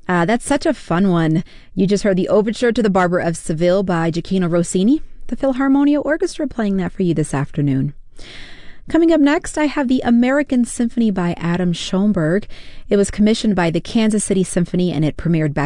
That's such a fun one. You just heard the Overture to the Barber of Seville by Gioachino Rossini, the Philharmonia Orchestra playing that for you this afternoon. Coming up next, I have the American Symphony by Adam Schoenberg. It was commissioned by the Kansas City Symphony and it premiered back